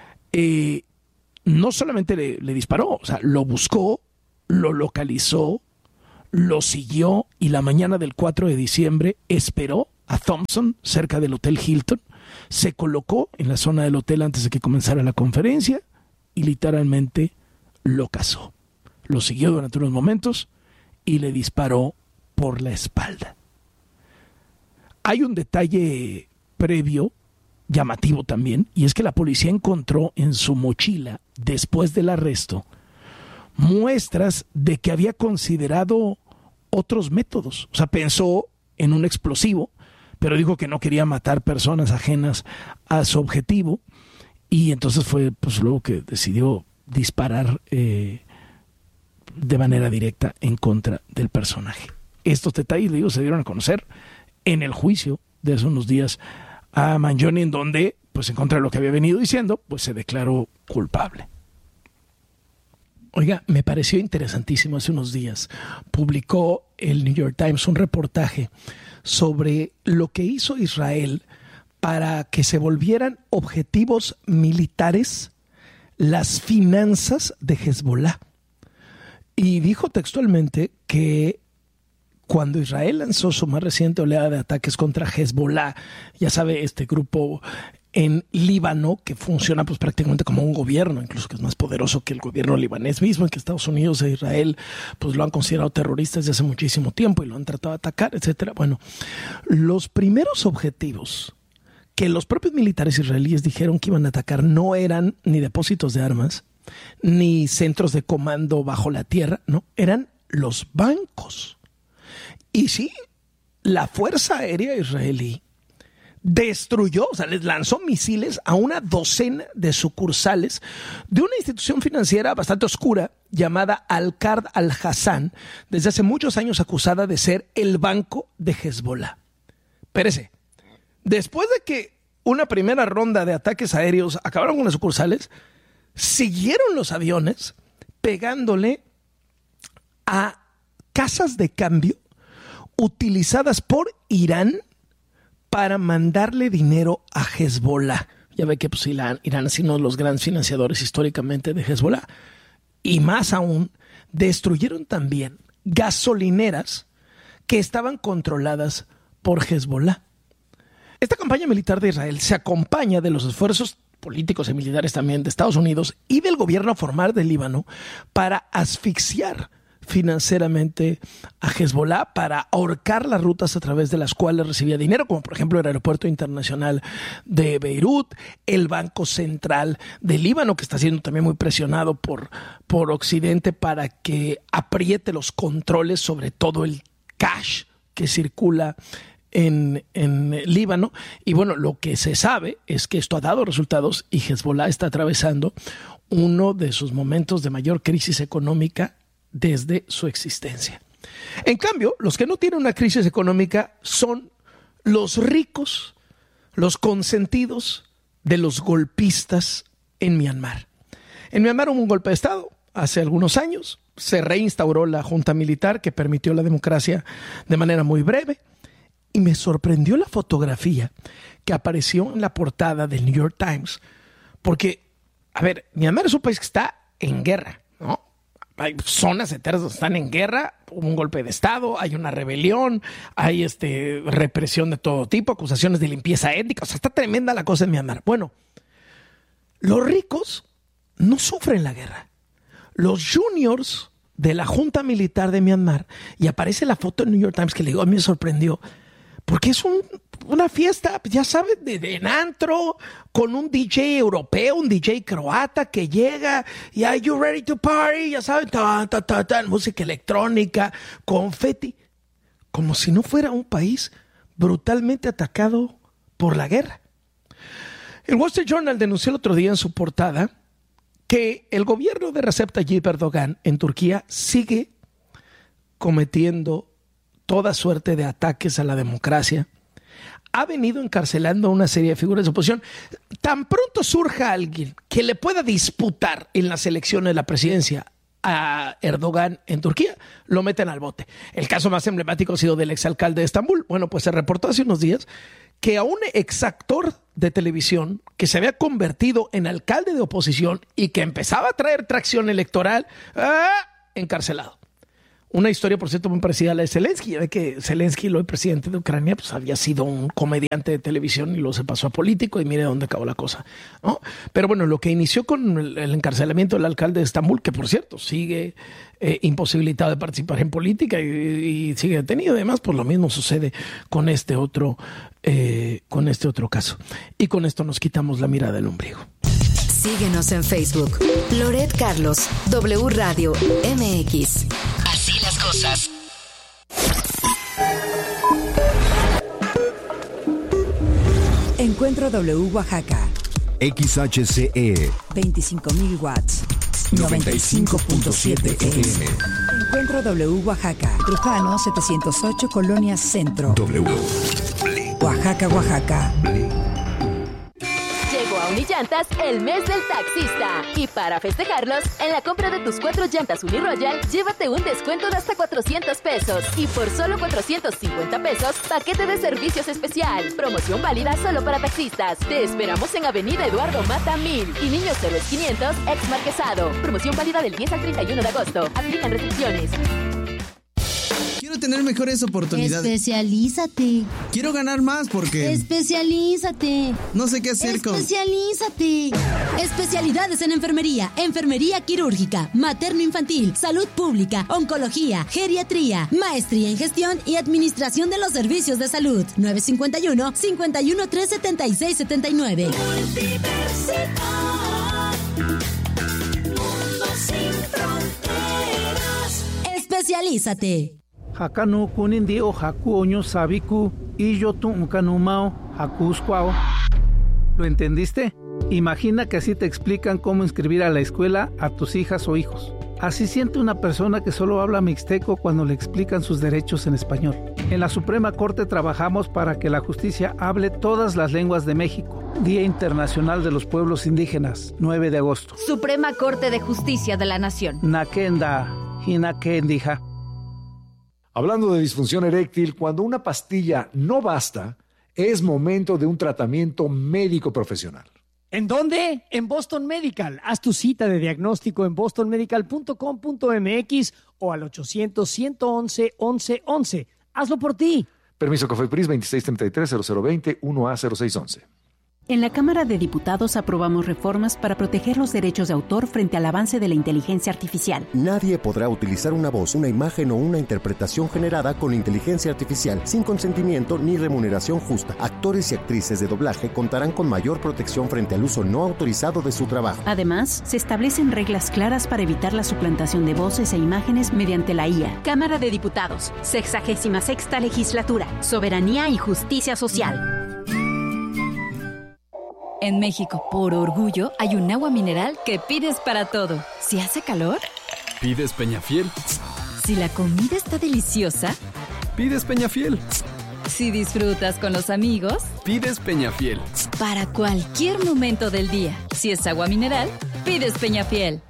No solamente le disparó, o sea, lo buscó, lo localizó, lo siguió y la mañana del 4 de diciembre esperó a Thompson cerca del Hotel Hilton, se colocó en la zona del hotel antes de que comenzara la conferencia y literalmente lo cazó. Lo siguió durante unos momentos y le disparó por la espalda. Hay un detalle previo, llamativo también, y es que la policía encontró en su mochila, después del arresto, muestras de que había considerado otros métodos. O sea, pensó en un explosivo, pero dijo que no quería matar personas ajenas a su objetivo, y entonces fue pues luego que decidió disparar de manera directa en contra del personaje. Estos detalles, digo, se dieron a conocer en el juicio de hace unos días a Mangione, en donde, pues en contra de lo que había venido diciendo, pues se declaró culpable. Oiga, me pareció interesantísimo. Hace unos días publicó el New York Times un reportaje sobre lo que hizo Israel para que se volvieran objetivos militares las finanzas de Hezbollah. Y dijo textualmente que cuando Israel lanzó su más reciente oleada de ataques contra Hezbollah, ya sabe, este grupo en Líbano, que funciona pues prácticamente como un gobierno, incluso que es más poderoso que el gobierno libanés mismo, y que Estados Unidos e Israel pues lo han considerado terroristas desde hace muchísimo tiempo y lo han tratado de atacar, etcétera. Bueno, los primeros objetivos que los propios militares israelíes dijeron que iban a atacar no eran ni depósitos de armas, ni centros de comando bajo la tierra, no, eran los bancos. Y sí, la Fuerza Aérea Israelí destruyó, o sea, les lanzó misiles a una docena de sucursales de una institución financiera bastante oscura llamada Al-Qard Al-Hassan, desde hace muchos años acusada de ser el banco de Hezbollah. Espérese, después de que una primera ronda de ataques aéreos acabaron con las sucursales, siguieron los aviones pegándole a casas de cambio utilizadas por Irán para mandarle dinero a Hezbollah. Ya ve que pues, Irán ha sido uno de los grandes financiadores históricamente de Hezbollah. Y más aún, destruyeron también gasolineras que estaban controladas por Hezbollah. Esta campaña militar de Israel se acompaña de los esfuerzos políticos y militares también de Estados Unidos y del gobierno formal del Líbano para asfixiar financieramente a Hezbollah, para ahorcar las rutas a través de las cuales recibía dinero, como por ejemplo el aeropuerto internacional de Beirut, el Banco Central del Líbano, que está siendo también muy presionado por Occidente para que apriete los controles sobre todo el cash que circula en Líbano. Y bueno, lo que se sabe es que esto ha dado resultados y Hezbollah está atravesando uno de sus momentos de mayor crisis económica desde su existencia. En cambio, los que no tienen una crisis económica son los ricos, los consentidos de los golpistas en Myanmar. En Myanmar hubo un golpe de Estado hace algunos años, se reinstauró la junta militar que permitió la democracia de manera muy breve, y me sorprendió la fotografía que apareció en la portada del New York Times, porque, a ver, Myanmar es un país que está en guerra, ¿no? Hay zonas enteras donde están en guerra, hubo un golpe de Estado, hay una rebelión, hay represión de todo tipo, acusaciones de limpieza étnica, o sea, está tremenda la cosa en Myanmar. Bueno, los ricos no sufren la guerra. Los juniors de la junta militar de Myanmar, y aparece la foto en New York Times que le digo, a mí me sorprendió, porque es una fiesta, ya sabes, de antro, con un DJ europeo, un DJ croata que llega y "Are you ready to party?", ya sabes, música electrónica, confeti, como si no fuera un país brutalmente atacado por la guerra. El Wall Street Journal denunció el otro día en su portada que el gobierno de Recep Tayyip Erdogan en Turquía sigue cometiendo toda suerte de ataques a la democracia ha venido encarcelando a una serie de figuras de oposición. Tan pronto surja alguien que le pueda disputar en las elecciones de la presidencia a Erdogan en Turquía, lo meten al bote. El caso más emblemático ha sido del exalcalde de Estambul. Bueno, pues se reportó hace unos días que a un exactor de televisión que se había convertido en alcalde de oposición y que empezaba a traer tracción electoral, encarcelado. Una historia, por cierto, muy parecida a la de Zelensky. Ya ve que Zelensky, el hoy presidente de Ucrania, pues había sido un comediante de televisión y luego se pasó a político y mire dónde acabó la cosa, ¿no? Pero bueno, lo que inició con el encarcelamiento del alcalde de Estambul, que por cierto sigue imposibilitado de participar en política y sigue detenido. Además, pues lo mismo sucede con este otro caso. Y con esto nos quitamos la mirada del ombligo. Síguenos en Facebook. Loret Carlos, W Radio MX. Así las cosas. Encuentro W Oaxaca. XHCE 25.000 watts. 95.7 FM. Encuentro W Oaxaca. Trujano 708 Colonia Centro. W. Oaxaca, Oaxaca. Llegó a Unillantas el mes del taxista. Y para festejarlos, en la compra de tus 4 llantas Uniroyal, llévate un descuento de hasta 400 pesos. Y por solo 450 pesos, paquete de servicios especial. Promoción válida solo para taxistas. Te esperamos en Avenida Eduardo Mata 1000 y Niños Héroes 500, ex Marquesado. Promoción válida del 10 al 31 de agosto. Aplican restricciones. Quiero tener mejores oportunidades. Especialízate. Quiero ganar más porque... Especialízate. No sé qué hacer con... Especialízate. Especialidades en enfermería, enfermería quirúrgica, materno-infantil, salud pública, oncología, geriatría, maestría en gestión y administración de los servicios de salud. 951-513-7679. Mundo sin fronteras. Especialízate. Hakanu kunindi o haku oño sabiku y yo tu unkanumao hakusquao. ¿Lo entendiste? Imagina que así te explican cómo inscribir a la escuela a tus hijas o hijos. Así siente una persona que solo habla mixteco cuando le explican sus derechos en español. En la Suprema Corte trabajamos para que la justicia hable todas las lenguas de México. Día Internacional de los Pueblos Indígenas, 9 de agosto. Suprema Corte de Justicia de la Nación. Nakenda, hinakendija. Hablando de disfunción eréctil, cuando una pastilla no basta, es momento de un tratamiento médico profesional. ¿En dónde? En Boston Medical. Haz tu cita de diagnóstico en bostonmedical.com.mx o al 800-111-1111. Hazlo por ti. Permiso COFEPRIS 2633-0020 1A0611. En la Cámara de Diputados aprobamos reformas para proteger los derechos de autor frente al avance de la inteligencia artificial. Nadie podrá utilizar una voz, una imagen o una interpretación generada con inteligencia artificial sin consentimiento ni remuneración justa. Actores y actrices de doblaje contarán con mayor protección frente al uso no autorizado de su trabajo. Además, se establecen reglas claras para evitar la suplantación de voces e imágenes mediante la IA. Cámara de Diputados, 66ª Legislatura, Soberanía y Justicia Social. En México, por orgullo, hay un agua mineral que pides para todo. Si hace calor, pides Peñafiel. Si la comida está deliciosa, pides Peñafiel. Si disfrutas con los amigos, pides Peñafiel. Para cualquier momento del día, si es agua mineral, pides Peñafiel.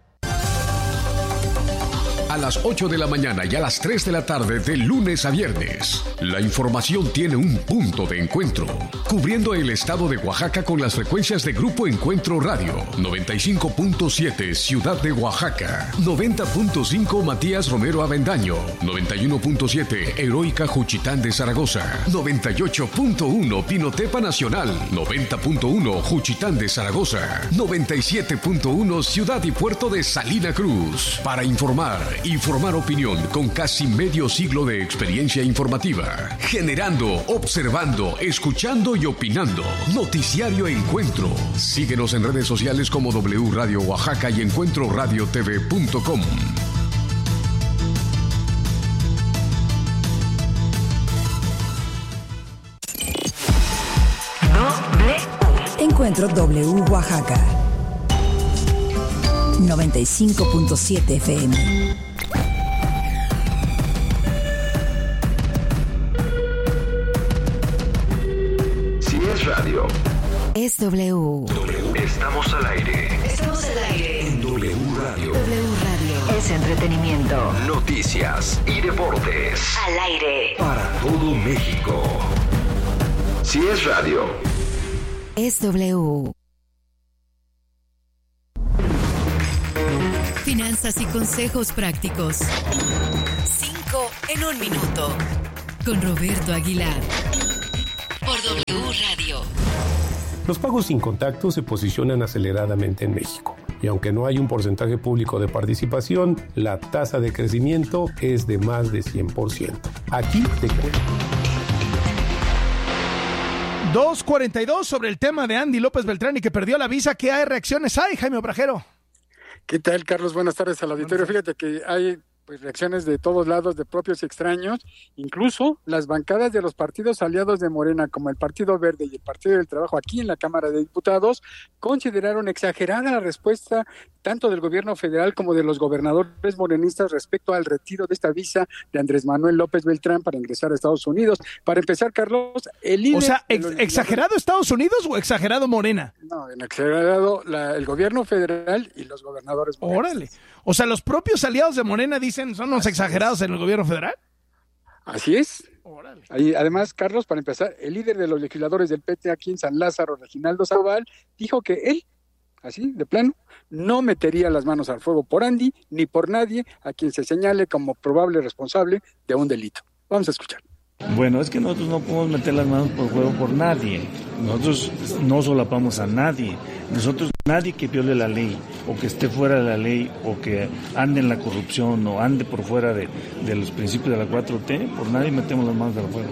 A las 8 de la mañana y a las 3 de la tarde de lunes a viernes. La información tiene un punto de encuentro, cubriendo el estado de Oaxaca con las frecuencias de Grupo Encuentro Radio, 95.7 Ciudad de Oaxaca, 90.5 Matías Romero Avendaño, 91.7 Heroica Juchitán de Zaragoza, 98.1 Pinotepa Nacional, 90.1 Juchitán de Zaragoza, 97.1 Ciudad y Puerto de Salina Cruz. Para informar opinión con casi medio siglo de experiencia informativa. Generando, observando, escuchando y opinando. Noticiario Encuentro. Síguenos en redes sociales como W Radio Oaxaca y encuentroradiotv.com. Encuentro W Oaxaca 95.7 FM. radio. Es W. Estamos al aire. Estamos al aire. En W Radio. W Radio. Es entretenimiento. Noticias y deportes. Al aire. Para todo México. Si es radio. Es W. Finanzas y consejos prácticos. 5 en 1 minuto. Con Roberto Aguilar. Por W Radio. Los pagos sin contacto se posicionan aceleradamente en México. Y aunque no hay un porcentaje público de participación, la tasa de crecimiento es de más de 100%. Aquí te cuento. 2:42 sobre el tema de Andy López Beltrán y que perdió la visa. ¿Qué hay reacciones hay, Jaime Obrajero? ¿Qué tal, Carlos? Buenas tardes al auditorio. Fíjate que hay reacciones de todos lados, de propios y extraños, incluso las bancadas de los partidos aliados de Morena, como el Partido Verde y el Partido del Trabajo aquí en la Cámara de Diputados, consideraron exagerada la respuesta tanto del gobierno federal como de los gobernadores morenistas respecto al retiro de esta visa de Andrés Manuel López Beltrán para ingresar a Estados Unidos. Para empezar, Carlos, el líder... O sea, ¿exagerado Estados Unidos o exagerado Morena? No, en exagerado el gobierno federal y los gobernadores morenistas. Órale. O sea, los propios aliados de Morena dicen, ¿son los exagerados en el gobierno federal? Así es. Ahí, además, Carlos, para empezar, el líder de los legisladores del PT aquí en San Lázaro, Reginaldo Zaval, dijo que él, así, de plano, no metería las manos al fuego por Andy ni por nadie a quien se señale como probable responsable de un delito. Vamos a escuchar. Bueno, es que nosotros no podemos meter las manos por fuego por nadie. Nosotros no solapamos a nadie. Nosotros, nadie que viole la ley o que esté fuera de la ley o que ande en la corrupción o ande por fuera de los principios de la 4T, por nadie metemos las manos al fuego.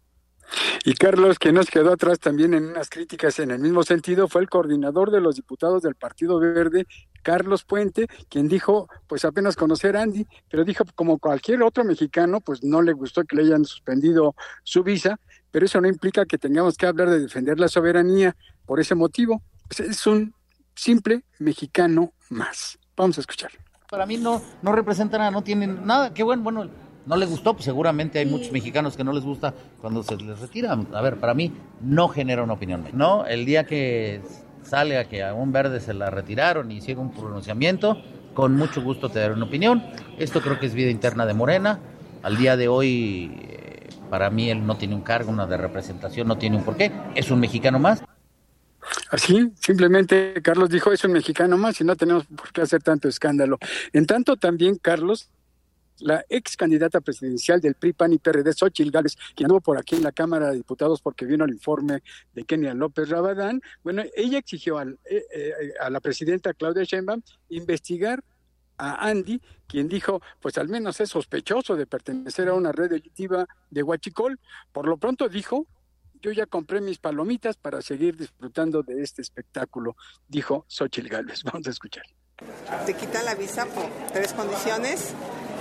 Y Carlos, que nos quedó atrás también en unas críticas en el mismo sentido, fue el coordinador de los diputados del Partido Verde, Carlos Puente, quien dijo, pues apenas conocer a Andy, pero dijo, como cualquier otro mexicano, pues no le gustó que le hayan suspendido su visa, pero eso no implica que tengamos que hablar de defender la soberanía por ese motivo. Es un simple mexicano más. Vamos a escuchar. Para mí no representa nada, no tienen nada, qué bueno, no le gustó, pues seguramente hay muchos mexicanos que no les gusta cuando se les retira. A ver, para mí no genera una opinión. No, el día que sale a que a un verde se la retiraron y hicieron un pronunciamiento, con mucho gusto te daré una opinión. Esto creo que es vida interna de Morena. Al día de hoy, para mí él no tiene un cargo, una de representación, no tiene un porqué. Es un mexicano más. Así, simplemente Carlos dijo, es un mexicano más y no tenemos por qué hacer tanto escándalo. En tanto también, Carlos, la ex candidata presidencial del PRI, PAN y PRD, Xóchitl Gálvez, que anduvo por aquí en la Cámara de Diputados porque vino el informe de Kenia López Rabadán, bueno, ella exigió a la presidenta Claudia Sheinbaum investigar a Andy, quien dijo, pues al menos es sospechoso de pertenecer a una red delictiva de huachicol. Por lo pronto dijo, yo ya compré mis palomitas para seguir disfrutando de este espectáculo, dijo Xóchitl Gálvez. Vamos a escuchar. Te quitan la visa por 3 condiciones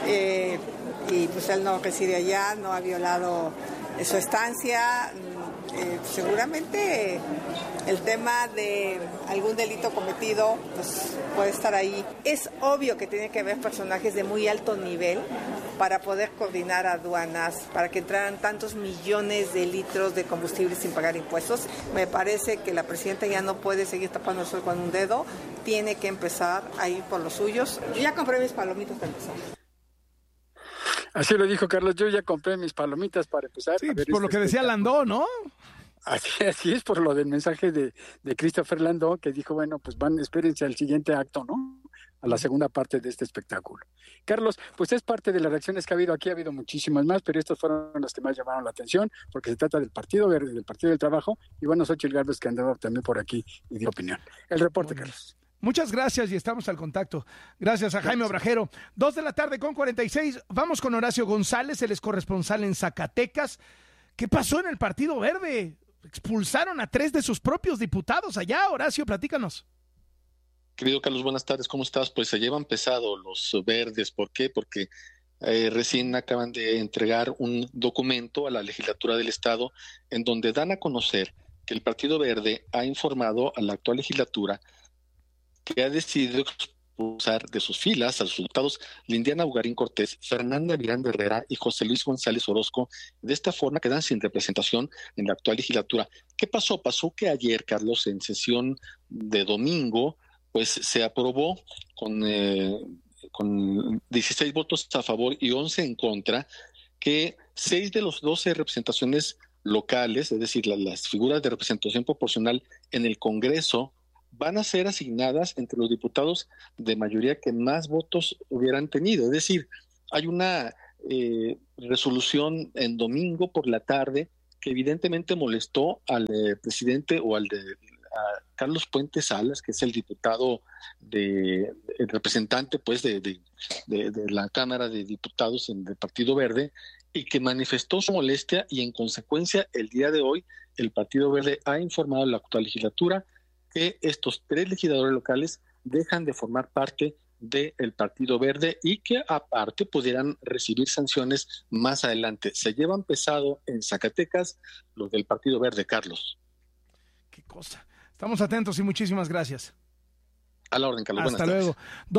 y pues él no reside allá, no ha violado su estancia. Seguramente el tema de algún delito cometido pues puede estar ahí. Es obvio que tiene que haber personajes de muy alto nivel para poder coordinar aduanas, para que entraran tantos millones de litros de combustible sin pagar impuestos. Me parece que la presidenta ya no puede seguir tapando el sol con un dedo, tiene que empezar a ir por los suyos. Yo ya compré mis palomitas para empezar. Así lo dijo Carlos, yo ya compré mis palomitas para empezar. Sí, por lo que decía Landó, ¿no? Así es, por lo del mensaje de Christopher Landó, que dijo, bueno, pues espérense al siguiente acto, ¿no? A la segunda parte de este espectáculo. Carlos, pues es parte de las reacciones que ha habido aquí, ha habido muchísimas más, pero estas fueron las que más llamaron la atención, porque se trata del Partido Verde, del Partido del Trabajo, y bueno, Xóchitl Gálvez, que andaba también por aquí y dio opinión. El reporte, Carlos. Muchas gracias y estamos al contacto. Gracias a Jaime Obrajero. 2:46 p.m. Vamos con Horacio González, él es corresponsal en Zacatecas. ¿Qué pasó en el Partido Verde? Expulsaron a 3 de sus propios diputados allá. Horacio, platícanos. Querido Carlos, buenas tardes, ¿cómo estás? Pues se llevan pesado los verdes. ¿Por qué? Porque recién acaban de entregar un documento a la legislatura del Estado en donde dan a conocer que el Partido Verde ha informado a la actual legislatura que ha decidido expulsar de sus filas a los diputados Lindiana Bugarín Cortés, Fernanda Miranda Herrera y José Luis González Orozco. De esta forma quedan sin representación en la actual legislatura. ¿Qué pasó? Pasó que ayer, Carlos, en sesión de domingo, pues se aprobó con 16 votos a favor y 11 en contra, que 6 de los 12 representaciones locales, es decir, las figuras de representación proporcional en el Congreso, van a ser asignadas entre los diputados de mayoría que más votos hubieran tenido. Es decir, hay una resolución en domingo por la tarde que evidentemente molestó al presidente o al de Carlos Puente Salas, que es el diputado el representante pues de la Cámara de Diputados del Partido Verde, y que manifestó su molestia, y en consecuencia el día de hoy el Partido Verde ha informado a la actual legislatura que estos 3 legisladores locales dejan de formar parte del Partido Verde y que aparte pudieran recibir sanciones más adelante. Se llevan pesado en Zacatecas los del Partido Verde, Carlos. Qué cosa. Estamos atentos y muchísimas gracias. A la orden, Carlos. Hasta luego.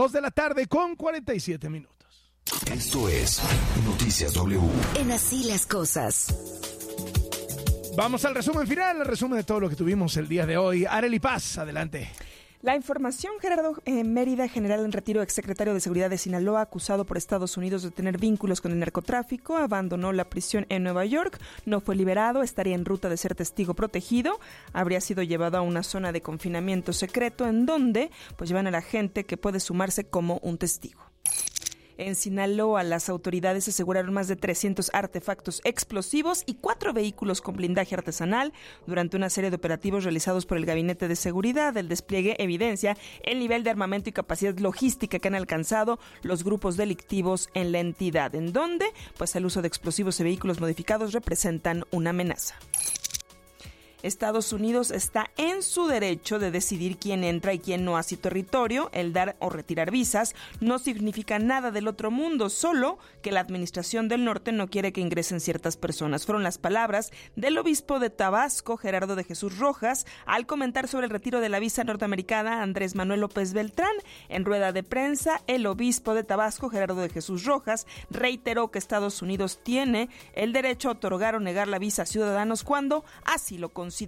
2:47 p.m. Esto es Noticias W. En Así las Cosas. Vamos al resumen final, el resumen de todo lo que tuvimos el día de hoy. Arely Paz, adelante. La información: Gerardo Mérida, general en retiro, exsecretario de Seguridad de Sinaloa, acusado por Estados Unidos de tener vínculos con el narcotráfico, abandonó la prisión en Nueva York, no fue liberado, estaría en ruta de ser testigo protegido, habría sido llevado a una zona de confinamiento secreto en donde pues llevan a la gente que puede sumarse como un testigo. En Sinaloa, las autoridades aseguraron más de 300 artefactos explosivos y 4 vehículos con blindaje artesanal durante una serie de operativos realizados por el Gabinete de Seguridad. El despliegue evidencia el nivel de armamento y capacidad logística que han alcanzado los grupos delictivos en la entidad, en donde pues el uso de explosivos y vehículos modificados representan una amenaza. Estados Unidos está en su derecho de decidir quién entra y quién no a su territorio. El dar o retirar visas no significa nada del otro mundo, solo que la administración del norte no quiere que ingresen ciertas personas. Fueron las palabras del obispo de Tabasco, Gerardo de Jesús Rojas, al comentar sobre el retiro de la visa norteamericana Andrés Manuel López Beltrán. En rueda de prensa, el obispo de Tabasco, Gerardo de Jesús Rojas, reiteró que Estados Unidos tiene el derecho a otorgar o negar la visa a ciudadanos cuando así lo considere.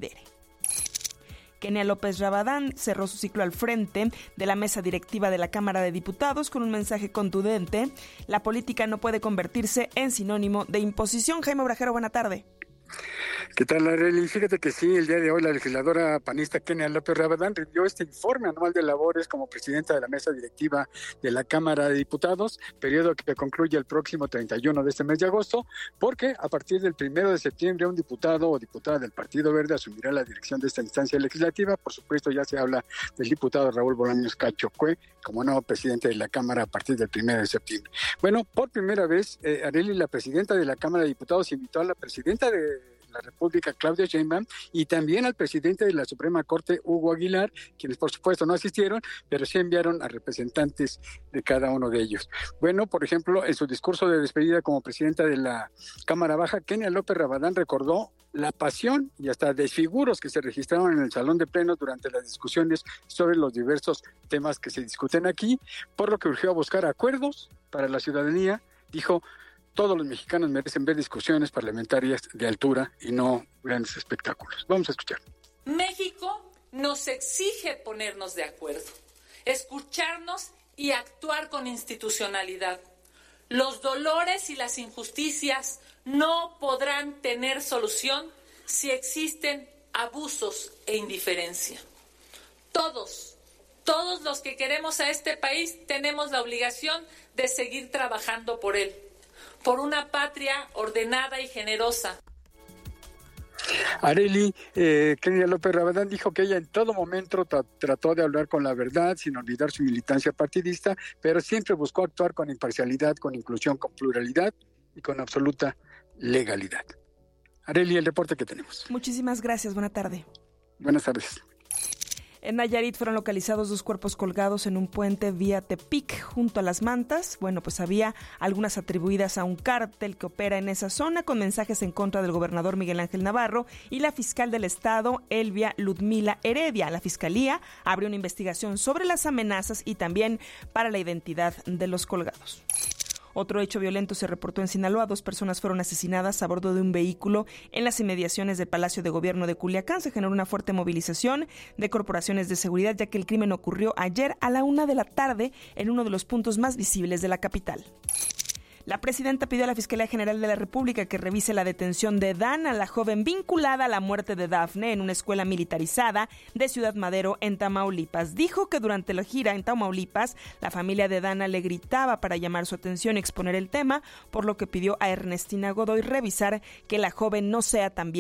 Kenia López Rabadán cerró su ciclo al frente de la mesa directiva de la Cámara de Diputados con un mensaje contundente: la política no puede convertirse en sinónimo de imposición. Jaime Obrajero, buena tarde. ¿Qué tal, Arely? Fíjate que sí, el día de hoy la legisladora panista Kenia López Rabadán rindió este informe anual de labores como presidenta de la mesa directiva de la Cámara de Diputados, periodo que concluye el próximo 31 de este mes de agosto, porque a partir del 1 de septiembre un diputado o diputada del Partido Verde asumirá la dirección de esta instancia legislativa. Por supuesto, ya se habla del diputado Raúl Bolaños Cachocue como nuevo presidente de la Cámara a partir del 1 de septiembre. Bueno, por primera vez, Arely, la presidenta de la Cámara de Diputados, invitó a la presidenta de la República, Claudia Sheinbaum, y también al presidente de la Suprema Corte, Hugo Aguilar, quienes por supuesto no asistieron, pero sí enviaron a representantes de cada uno de ellos. Bueno, por ejemplo, en su discurso de despedida como presidenta de la Cámara Baja, Kenia López Rabadán recordó la pasión y hasta desfiguros que se registraron en el Salón de Plenos durante las discusiones sobre los diversos temas que se discuten aquí, por lo que urgió a buscar acuerdos para la ciudadanía. Dijo: todos los mexicanos merecen ver discusiones parlamentarias de altura y no grandes espectáculos. Vamos a escuchar. México nos exige ponernos de acuerdo, escucharnos y actuar con institucionalidad. Los dolores y las injusticias no podrán tener solución si existen abusos e indiferencia. Todos los que queremos a este país tenemos la obligación de seguir trabajando por él, por una patria ordenada y generosa. Arely, Kenia López Rabadán dijo que ella en todo momento trató de hablar con la verdad, sin olvidar su militancia partidista, pero siempre buscó actuar con imparcialidad, con inclusión, con pluralidad y con absoluta legalidad. Arely, el reporte que tenemos. Muchísimas gracias, buena tarde. Buenas tardes. En Nayarit fueron localizados 2 cuerpos colgados en un puente vía Tepic junto a Las Mantas. Bueno, pues había algunas atribuidas a un cártel que opera en esa zona, con mensajes en contra del gobernador Miguel Ángel Navarro y la fiscal del estado, Elvia Ludmila Heredia. La fiscalía abrió una investigación sobre las amenazas y también para la identidad de los colgados. Otro hecho violento se reportó en Sinaloa. 2 personas fueron asesinadas a bordo de un vehículo en las inmediaciones del Palacio de Gobierno de Culiacán. Se generó una fuerte movilización de corporaciones de seguridad, ya que el crimen ocurrió ayer a la 1 de la tarde en uno de los puntos más visibles de la capital. La presidenta pidió a la Fiscalía General de la República que revise la detención de Dana, la joven vinculada a la muerte de Dafne en una escuela militarizada de Ciudad Madero, en Tamaulipas. Dijo que durante la gira en Tamaulipas, la familia de Dana le gritaba para llamar su atención y exponer el tema, por lo que pidió a Ernestina Godoy revisar que la joven no sea también